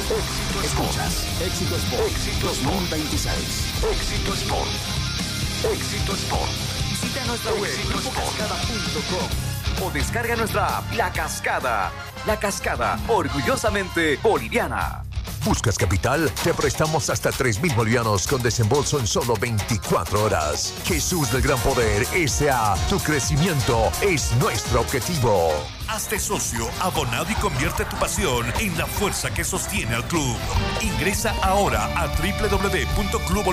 Escuchas Éxito Sport. Éxito 2026. Éxito Sport. Éxito Sport. Visita nuestra web grupocascada.com o descarga nuestra app La Cascada. La Cascada, orgullosamente boliviana. ¿Buscas capital? Te prestamos hasta 3.000 bolivianos con desembolso en solo 24 horas. Jesús del Gran Poder S.A. Tu crecimiento es nuestro objetivo. Hazte socio, abonado y convierte tu pasión en la fuerza que sostiene al club. Ingresa ahora a www.club